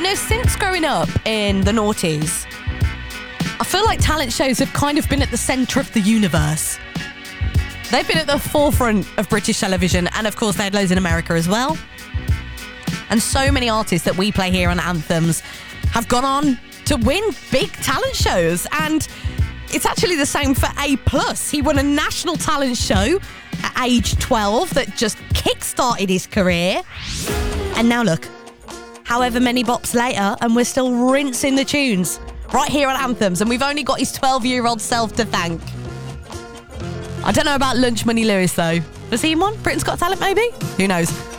since growing up in the noughties, I feel like talent shows have kind of been at the centre of the universe. They've been at the forefront of British television, and of course they had loads in America as well. And so many artists that we play here on Anthems have gone on to win big talent shows. And it's actually the same for A+. He won a national talent show at age 12 that just kick-started his career. And now look, however many bops later, and we're still rinsing the tunes right here on Anthems, and we've only got his 12-year-old self to thank. I don't know about Lunch Money Lewis, though. Does he won? Britain's Got Talent, maybe? Who knows?